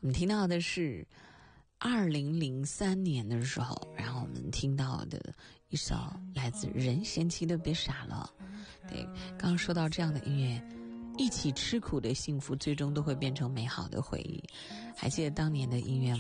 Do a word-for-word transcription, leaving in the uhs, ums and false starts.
我们听到的是二零零三年的时候，然后我们听到的一首来自任贤齐的《别傻了》。对，刚刚说到这样的音乐，一起吃苦的幸福最终都会变成美好的回忆。还记得当年的音乐